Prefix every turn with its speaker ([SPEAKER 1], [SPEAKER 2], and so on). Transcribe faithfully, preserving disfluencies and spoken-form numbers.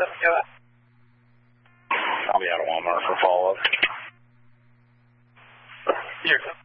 [SPEAKER 1] seven, go out.
[SPEAKER 2] I'll be out of Walmart for follow-up.
[SPEAKER 1] Here.